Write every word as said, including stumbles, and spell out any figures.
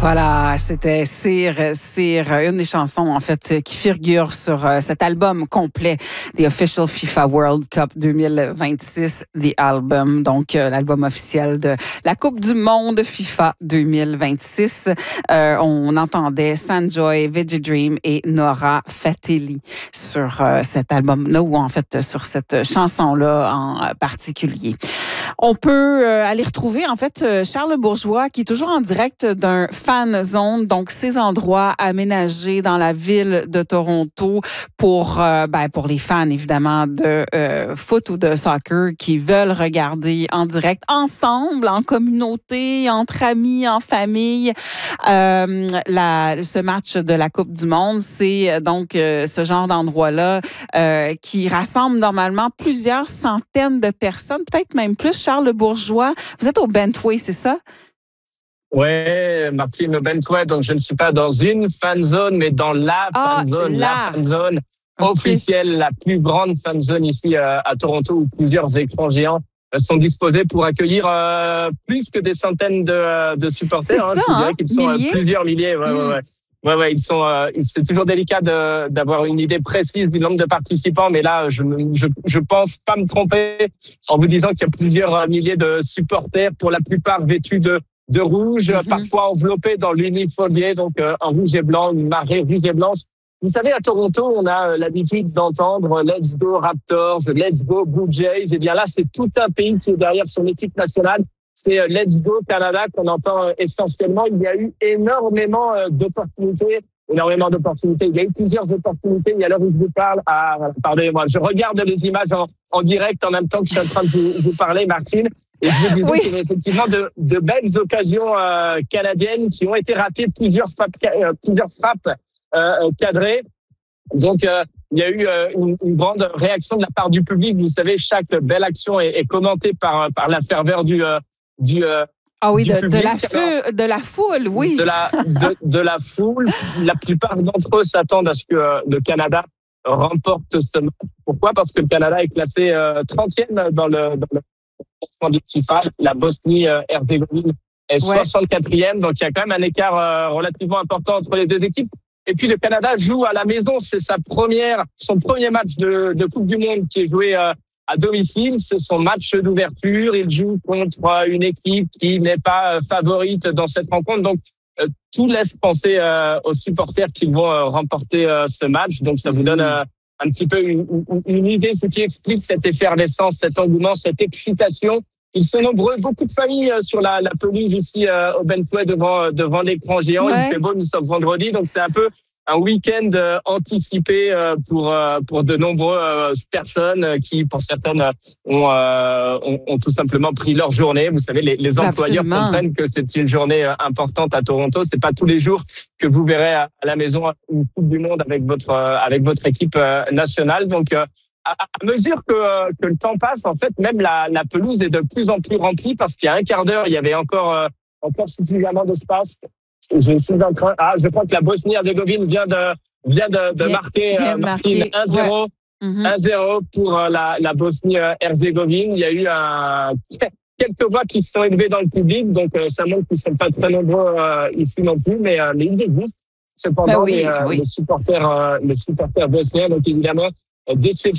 Voilà, c'était Sir, Sir, une des chansons en fait qui figure sur euh, cet album complet, The Official FIFA World Cup deux mille vingt-six, The Album, donc euh, l'album officiel de la Coupe du Monde FIFA deux mille vingt-six. Euh, on entendait Sanjoy, Veggie Dream et Nora Fatelli sur euh, cet album-là, ou en fait sur cette chanson-là en particulier. On peut euh, aller retrouver en fait Charles Bourgeois qui est toujours en direct d'un fan zone, donc ces endroits aménagés dans la ville de Toronto pour euh, ben, pour les fans évidemment de euh, foot ou de soccer qui veulent regarder en direct ensemble, en communauté, entre amis, en famille. Euh, la, ce match de la Coupe du Monde, c'est donc euh, ce genre d'endroit-là euh, qui rassemble normalement plusieurs centaines de personnes, peut-être même plus. Charles Bourgeois, vous êtes au Bentway, c'est ça? Ouais, Martine, au Bentway, donc je ne suis pas dans une fan zone, mais dans la ah, fan zone, la, la fan zone okay. officielle, la plus grande fan zone ici euh, à Toronto, où plusieurs écrans géants euh, sont disposés pour accueillir euh, plus que des centaines de, de supporters. C'est hein, ça, je dirais hein? qu'ils sont Milliers? Euh, plusieurs milliers. Ouais, mm. ouais, ouais. Ouais, ouais, ils sont. Euh, c'est toujours délicat de, d'avoir une idée précise du nombre de participants, mais là, je, je, je pense pas me tromper en vous disant qu'il y a plusieurs milliers de supporters, pour la plupart vêtus de de rouge, mm-hmm. parfois enveloppés dans l'uniformier, donc euh, en rouge et blanc, une marée rouge et blanche. Vous savez, à Toronto, on a l'habitude d'entendre Let's Go Raptors, Let's Go Blue Jays. Et bien là, c'est tout un pays qui est derrière son équipe nationale. C'est Let's Go Canada qu'on entend essentiellement. Il y a eu énormément d'opportunités, énormément d'opportunités. Il y a eu plusieurs opportunités. Il y a l'heure où je vous parle. Ah, pardonnez-moi, je regarde les images en, en direct en même temps que je suis en train de vous, vous parler, Martine. Et je vous disais oui. qu'il y a effectivement de, de belles occasions euh, canadiennes qui ont été ratées, plusieurs frappes, euh, plusieurs frappes euh, cadrées. Donc, euh, il y a eu euh, une, une grande réaction de la part du public. Vous savez, chaque belle action est, est commentée par, par la ferveur du euh, du euh, ah oui, du de, public. de la feu, de la foule, oui. De la de, de la foule. La plupart d'entre eux s'attendent à ce que euh, le Canada remporte ce match. Pourquoi? Parce que le Canada est classé euh, trentième dans le dans le classement du FIFA. La Bosnie-Herzégovine est ouais. soixante-quatrième. Donc il y a quand même un écart euh, relativement important entre les deux équipes. Et puis le Canada joue à la maison. C'est sa première, son premier match de, de Coupe du Monde qui est joué euh, à domicile. C'est son match d'ouverture. Il joue contre une équipe qui n'est pas favorite dans cette rencontre. Donc, euh, tout laisse penser euh, aux supporters qu'ils vont euh, remporter euh, ce match. Donc, ça vous donne euh, un petit peu une, une, une idée, ce qui explique cette effervescence, cet engouement, cette excitation. Ils sont nombreux, beaucoup de familles euh, sur la, la pelouse ici euh, au Bentway devant, euh, devant l'écran géant. Ouais. Il fait beau, nous sommes vendredi, donc c'est un peu un week-end euh, anticipé euh, pour euh, pour de nombreuses euh, personnes euh, qui, pour certaines, ont, euh, ont ont tout simplement pris leur journée. Vous savez, les, les employeurs Absolument. comprennent que c'est une journée euh, importante à Toronto. C'est pas tous les jours que vous verrez à, à la maison une Coupe du Monde avec votre euh, avec votre équipe euh, nationale. Donc euh, à, à mesure que euh, que le temps passe, en fait, même la la pelouse est de plus en plus remplie, parce qu'il y a un quart d'heure, il y avait encore euh, encore suffisamment d'espace. Je suis en train. Ah, je crois que la Bosnie-Herzégovine vient de vient de, de bien, marquer, bien euh, Martine, un zéro, ouais. mm-hmm. un zéro pour euh, la la Bosnie-Herzégovine. Il y a eu un quelques voix qui se sont élevées dans le public, donc euh, ça montre qu'ils sont pas très nombreux euh, ici non plus, mais euh, mais ils existent. Cependant, ben oui, les, euh, oui. les supporters euh, les supporters bosniens, donc évidemment euh, déception.